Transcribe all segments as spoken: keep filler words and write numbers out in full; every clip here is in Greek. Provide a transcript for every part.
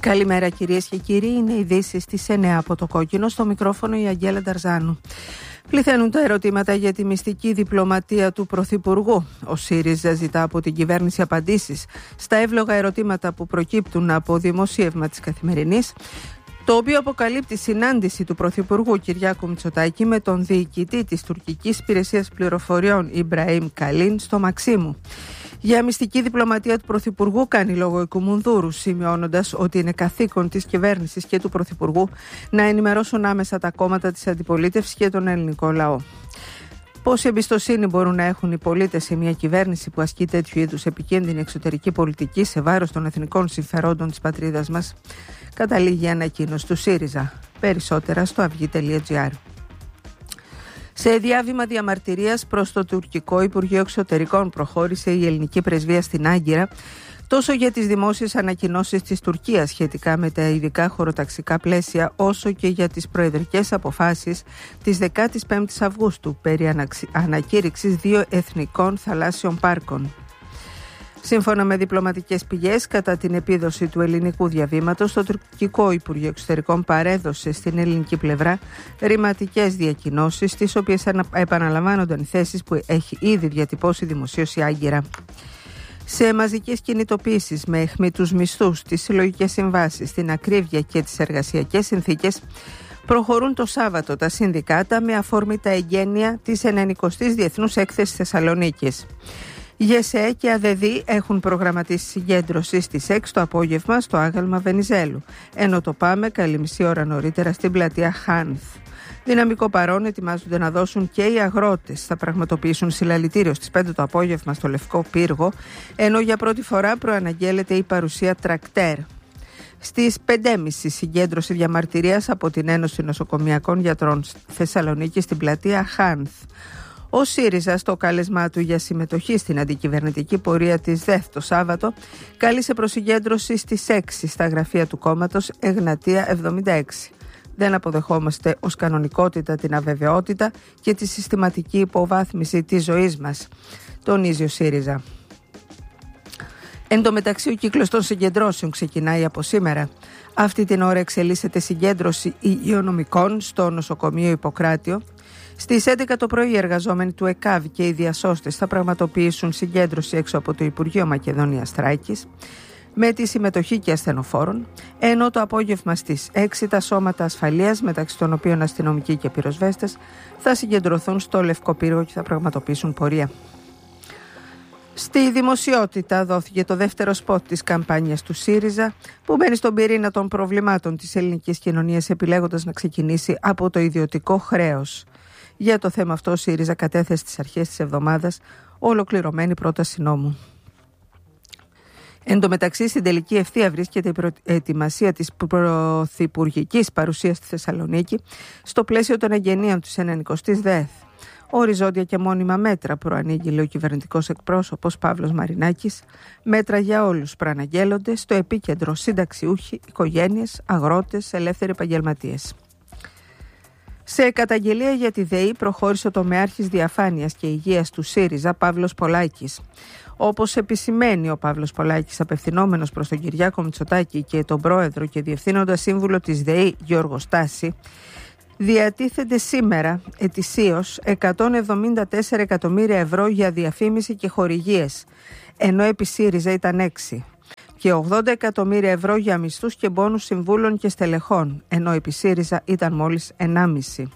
Καλημέρα κυρίες και κύριοι, είναι οι ειδήσεις στις εννιά από το Κόκκινο, στο μικρόφωνο η Αγγέλα Νταρζάνου. Πληθαίνουν τα ερωτήματα για τη μυστική διπλωματία του Πρωθυπουργού. Ο ΣΥΡΙΖΑ ζητά από την κυβέρνηση απαντήσεις στα εύλογα ερωτήματα που προκύπτουν από δημοσίευμα της Καθημερινής, το οποίο αποκαλύπτει συνάντηση του Πρωθυπουργού Κυριάκου Μητσοτάκη με τον διοικητή της τουρκικής υπηρεσίας πληροφοριών Ιμπραήμ Καλίν στο Μαξίμου. Για μυστική διπλωματία του Πρωθυπουργού κάνει λόγο η Κουμουνδούρου, σημειώνοντας ότι είναι καθήκον της κυβέρνησης και του Πρωθυπουργού να ενημερώσουν άμεσα τα κόμματα της αντιπολίτευσης και τον ελληνικό λαό. Πόση εμπιστοσύνη μπορούν να έχουν οι πολίτες σε μια κυβέρνηση που ασκεί τέτοιου είδους επικίνδυνη εξωτερική πολιτική σε βάρος των εθνικών συμφερόντων της πατρίδας μας, καταλήγει η ανακοίνωση του ΣΥΡΙΖΑ. Περισσότερα στο αυγή τελεία τζι άρ. Σε διάβημα διαμαρτυρίας προς το τουρκικό Υπουργείο Εξωτερικών προχώρησε η ελληνική πρεσβεία στην Άγκυρα, τόσο για τις δημόσιες ανακοινώσεις της Τουρκίας σχετικά με τα ειδικά χωροταξικά πλαίσια, όσο και για τις προεδρικές αποφάσεις της δεκάτης πέμπτης Αυγούστου περί ανακήρυξης δύο εθνικών θαλάσσιων πάρκων. Σύμφωνα με διπλωματικές πηγές, κατά την επίδοση του ελληνικού διαβήματος, το τουρκικό Υπουργείο Εξωτερικών παρέδωσε στην ελληνική πλευρά ρηματικές διακοινώσεις, στις οποίες επαναλαμβάνονταν οι θέσεις που έχει ήδη διατυπώσει δημοσίως η Άγκυρα. Σε μαζικές κινητοποίησεις με αιχμή τους μισθούς, τις συλλογικές συμβάσεις, την ακρίβεια και τις εργασιακές συνθήκες, προχωρούν το Σάββατο τα συνδικάτα με αφορμή τα εγγένεια της ενενηκοστής Διεθνούς Έκθεσης Θεσσαλονίκης. ΓΕΣΕ και ΑΔΕΔΗ έχουν προγραμματίσει συγκέντρωση στις έξι το απόγευμα στο άγαλμα Βενιζέλου, ενώ το ΠΑΜΕ καλή μισή ώρα νωρίτερα στην πλατεία Χάνθ. Δυναμικό παρόν ετοιμάζονται να δώσουν και οι αγρότες. Θα πραγματοποιήσουν συλλαλητήριο στις πέντε το απόγευμα στο Λευκό Πύργο, ενώ για πρώτη φορά προαναγγέλλεται η παρουσία τρακτέρ. Στις πέντε και μισή συγκέντρωση διαμαρτυρίας από την Ένωση Νοσοκομιακών Γιατρών Θεσσαλονίκη στην πλατεία Χάνθ. Ο ΣΥΡΙΖΑ, στο κάλεσμά του για συμμετοχή στην αντικυβερνητική πορεία της ΔΕΘ το Σάββατο, κάλεσε προσυγκέντρωση στις έξι στα γραφεία του κόμματος Εγνατία εβδομήντα έξι. Δεν αποδεχόμαστε ως κανονικότητα την αβεβαιότητα και τη συστηματική υποβάθμιση της ζωής μας, τονίζει ο ΣΥΡΙΖΑ. Εν τω μεταξύ, ο κύκλος των συγκεντρώσεων ξεκινάει από σήμερα. Αυτή την ώρα εξελίσσεται συγκέντρωση υγειονομικών στο νοσοκομείο Ιπποκράτιο. Στις έντεκα το πρωί οι εργαζόμενοι του ΕΚΑΒ και οι διασώστες θα πραγματοποιήσουν συγκέντρωση έξω από το Υπουργείο Μακεδονίας Θράκης με τη συμμετοχή και ασθενοφόρων, ενώ το απόγευμα στις έξι τα σώματα ασφαλείας, μεταξύ των οποίων αστυνομικοί και πυροσβέστες, θα συγκεντρωθούν στο Λευκό Πύργο και θα πραγματοποιήσουν πορεία. Στη δημοσιότητα δόθηκε το δεύτερο σποτ της καμπάνιας του ΣΥΡΙΖΑ, που μπαίνει στον πυρήνα των προβλημάτων της ελληνικής κοινωνίας, επιλέγοντας να ξεκινήσει από το ιδιωτικό χρέος. Για το θέμα αυτό, ο ΣΥΡΙΖΑ κατέθεσε στις αρχές της εβδομάδας ολοκληρωμένη πρόταση νόμου. Εν τω μεταξύ, στην τελική ευθεία βρίσκεται η προετοιμασία της πρωθυπουργικής παρουσίας στη Θεσσαλονίκη στο πλαίσιο των εγγενείων της ενενηκοστής ΔΕΘ. Οριζόντια και μόνιμα μέτρα προανήγγειλε ο κυβερνητικός εκπρόσωπος Παύλος Μαρινάκης. Μέτρα για όλους προαναγγέλλονται, στο επίκεντρο συνταξιούχοι, οικογένειες, αγρότες, ελεύθεροι επαγγελματίες. Σε καταγγελία για τη ΔΕΗ προχώρησε ο τομεάρχης διαφάνειας και υγείας του ΣΥΡΙΖΑ Παύλος Πολάκης. Όπως επισημαίνει ο Παύλος Πολάκης, απευθυνόμενος προς τον Κυριάκο Μητσοτάκη και τον πρόεδρο και διευθύνοντα σύμβουλο της ΔΕΗ Γιώργο Στάση, διατίθενται σήμερα ετησίως εκατόν εβδομήντα τέσσερα εκατομμύρια ευρώ για διαφήμιση και χορηγίες, ενώ επί ΣΥΡΙΖΑ ήταν έξι, και ογδόντα εκατομμύρια ευρώ για μισθούς και μπόνους συμβούλων και στελεχών, ενώ επί ΣΥΡΙΖΑ ήταν μόλις ενάμιση.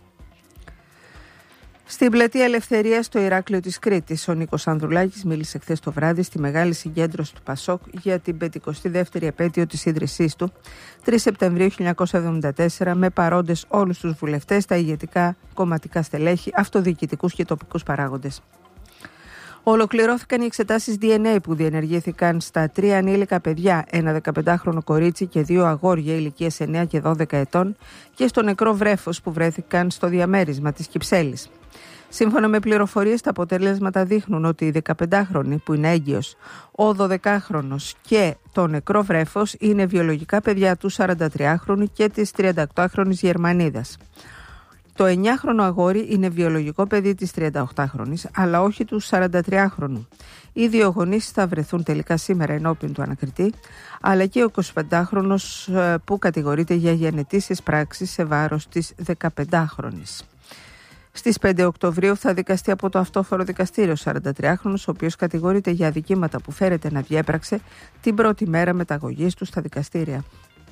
Στην πλατεία Ελευθερίας στο Ηράκλειο της Κρήτης, ο Νίκος Ανδρουλάκης μίλησε χθες το βράδυ στη μεγάλη συγκέντρωση του ΠΑΣΟΚ για την πεντηκοστή δεύτερη επέτειο της ίδρυσής του, τρεις Σεπτεμβρίου χίλια εννιακόσια εβδομήντα τέσσερα, με παρόντες όλους τους βουλευτές, τα ηγετικά κομματικά στελέχη, αυτοδιοικητικούς και τοπικούς παράγοντες. Ολοκληρώθηκαν οι εξετάσεις ντι εν έι που διενεργήθηκαν στα τρία ανήλικα παιδιά, ένα δεκαπεντάχρονο κορίτσι και δύο αγόρια ηλικίας εννέα και δώδεκα ετών, και στο νεκρό βρέφος που βρέθηκαν στο διαμέρισμα της Κυψέλης. Σύμφωνα με πληροφορίες, τα αποτελέσματα δείχνουν ότι η δεκαπεντάχρονη που είναι έγκυος, ο δωδεκάχρονος και το νεκρό βρέφος είναι βιολογικά παιδιά του σαραντατριάχρονου και της τριανταοκτάχρονης Γερμανίδας. Το εννιάχρονο αγόρι είναι βιολογικό παιδί της τριανταοκτάχρονης, αλλά όχι του σαραντατριάχρονου. Οι δύο γονείς θα βρεθούν τελικά σήμερα ενώπιον του ανακριτή, αλλά και ο εικοσιπεντάχρονος που κατηγορείται για γενετήσεις πράξεις σε βάρος της δεκαπεντάχρονης. Στις πέντε Οκτωβρίου θα δικαστεί από το αυτόφορο δικαστήριο ο σαραντατριάχρονος, ο οποίος κατηγορείται για αδικήματα που φέρεται να διέπραξε την πρώτη μέρα μεταγωγής του στα δικαστήρια.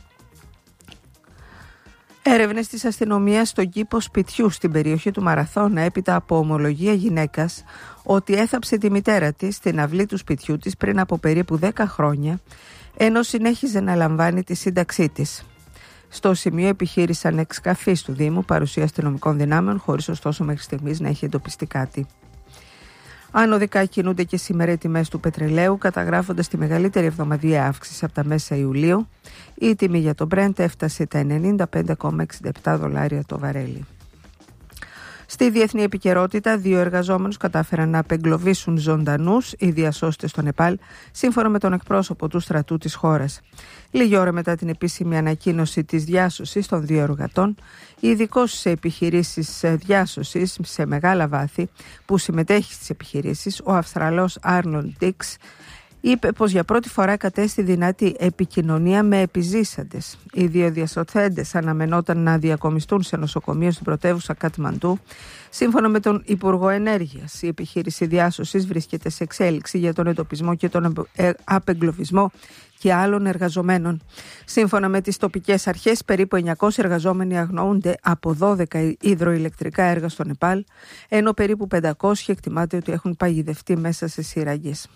Έρευνες της αστυνομίας στον κήπο σπιτιού στην περιοχή του Μαραθώνα έπειτα από ομολογία γυναίκας ότι έθαψε τη μητέρα της στην αυλή του σπιτιού της πριν από περίπου δέκα χρόνια, ενώ συνέχιζε να λαμβάνει τη σύνταξή της. Στο σημείο επιχείρησαν εξκαφείς του Δήμου παρουσία αστυνομικών δυνάμεων, χωρίς ωστόσο μέχρι στιγμής να έχει εντοπιστεί κάτι. Ανωδικά κινούνται και σήμερα οι τιμές του πετρελαίου, καταγράφοντας τη μεγαλύτερη εβδομαδιαία αύξηση από τα μέσα Ιουλίου. Η τιμή για το Brent έφτασε τα ενενήντα πέντε κόμμα εξήντα επτά δολάρια το βαρέλι. Στη διεθνή επικαιρότητα, δύο εργαζόμενους κατάφεραν να απεγκλωβίσουν ζωντανούς οι διασώστες στο Νεπάλ, σύμφωνα με τον εκπρόσωπο του στρατού της χώρας. Λίγη ώρα μετά την επίσημη ανακοίνωση της διάσωσης των δύο εργατών, ειδικός σε επιχειρήσεις διάσωσης σε μεγάλα βάθη που συμμετέχει στις επιχειρήσεις, ο Αυστραλός Άρνολντ Ντίξ, είπε πως για πρώτη φορά κατέστη δυνατή επικοινωνία με επιζήσαντες. Οι δύο διασωθέντες αναμενόταν να διακομιστούν σε νοσοκομείο στην πρωτεύουσα Κατμαντού. Σύμφωνα με τον Υπουργό Ενέργειας, η επιχείρηση διάσωσης βρίσκεται σε εξέλιξη για τον εντοπισμό και τον απεγκλωβισμό και άλλων εργαζομένων. Σύμφωνα με τις τοπικές αρχές, περίπου εννιακόσιοι εργαζόμενοι αγνοούνται από δώδεκα υδροηλεκτρικά έργα στο Νεπάλ, ενώ περίπου πεντακόσιοι εκτιμάται ότι έχουν παγιδευτεί μέσα σε σειραγγές.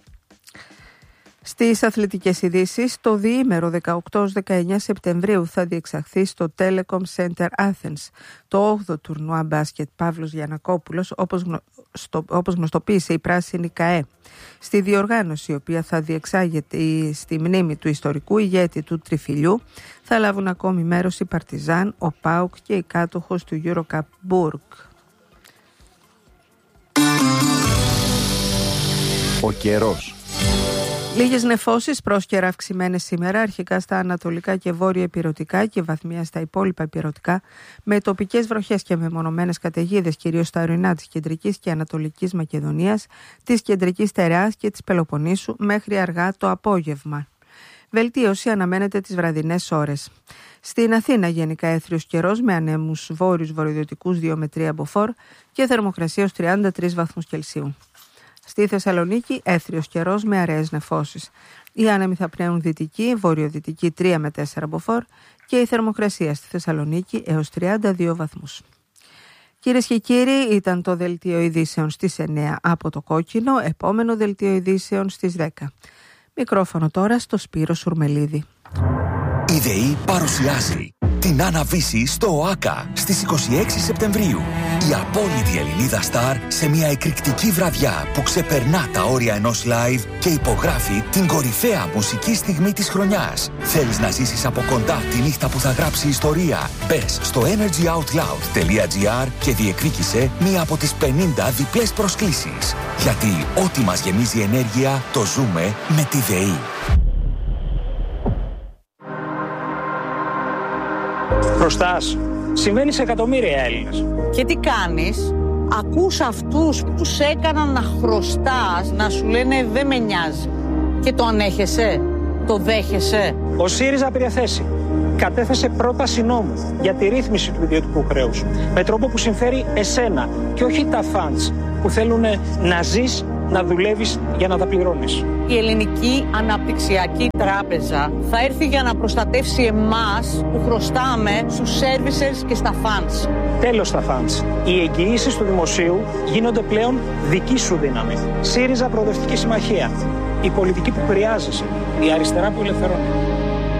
Στις αθλητικές ειδήσεις, το διήμερο δεκαοκτώ με δεκαεννιά Σεπτεμβρίου θα διεξαχθεί στο Telecom Center Athens το όγδοο τουρνουά μπάσκετ Παύλος Γιαννακόπουλος, όπως, γνω... στο... όπως γνωστοποίησε η Πράσινη ΚΑΕ. Στη διοργάνωση, η οποία θα διεξάγεται στη μνήμη του ιστορικού ηγέτη του Τριφυλιού, θα λάβουν ακόμη μέρος η Παρτιζάν, ο ΠΑΟΚ και η κάτοχος του Eurocup Μπουργκ. Ο καιρός. Λίγες νεφώσεις πρόσκαιρα αυξημένες σήμερα, αρχικά στα ανατολικά και βόρεια ηπειρωτικά και βαθμία στα υπόλοιπα ηπειρωτικά, με τοπικές βροχές και μεμονωμένες καταιγίδες κυρίως στα ορεινά της κεντρικής και ανατολικής Μακεδονίας, της κεντρικής Στερεάς και της Πελοποννήσου μέχρι αργά το απόγευμα. Βελτίωση αναμένεται τις βραδινές ώρες. Στην Αθήνα γενικά έθριος καιρός με ανέμους βόρειους βορειοδυτικούς δύο με τρία μποφόρ και θερμοκρασία ως τριάντα τρεις βαθμούς Κελσίου. Στη Θεσσαλονίκη έθριος καιρός με αραιές νεφώσεις. Οι άνεμοι θα πνέουν δυτική, βορειοδυτική τρία με τέσσερα μποφόρ και η θερμοκρασία στη Θεσσαλονίκη έως τριάντα δύο βαθμούς. Κυρίες και κύριοι, ήταν το δελτίο ειδήσεων στις εννιά από το Κόκκινο, επόμενο δελτίο ειδήσεων στις δέκα. Μικρόφωνο τώρα στο Σπύρο Σουρμελίδη. Η ΔΕΗ παρουσιάζει την Άννα Βύση στο ΟΑΚΑ στις είκοσι έξι Σεπτεμβρίου. Η απόλυτη Ελληνίδα στάρ σε μια εκρηκτική βραδιά που ξεπερνά τα όρια ενός live και υπογράφει την κορυφαία μουσική στιγμή της χρονιάς. Θέλεις να ζήσεις από κοντά τη νύχτα που θα γράψει ιστορία? Μπες στο energyoutloud.gr και διεκδίκησε μία από τις πενήντα διπλές προσκλήσεις. Γιατί ό,τι μας γεμίζει ενέργεια το ζούμε με τη ΔΕΗ. Χρωστάς. Συμβαίνει σε εκατομμύρια Έλληνες. Και τι κάνεις? Ακούς αυτούς που σε έκαναν να χρωστάς, να σου λένε δεν με νοιάζει. Και το ανέχεσαι? Το δέχεσαι? Ο ΣΥΡΙΖΑ πήρε θέση. Κατέθεσε πρόταση νόμου για τη ρύθμιση του ιδιωτικού χρέους. Με τρόπο που συμφέρει εσένα και όχι τα φαντς που θέλουν να ζεις, να δουλεύεις για να τα πληρώνεις. Η Ελληνική Αναπτυξιακή Τράπεζα θα έρθει για να προστατεύσει εμάς που χρωστάμε στους services και στα funds. Τέλος στα funds. Οι εγγυήσεις του δημοσίου γίνονται πλέον δική σου δύναμη. ΣΥΡΙΖΑ Προοδευτική Συμμαχία. Η πολιτική που χρειάζεσαι. Η αριστερά που ελευθερώνει.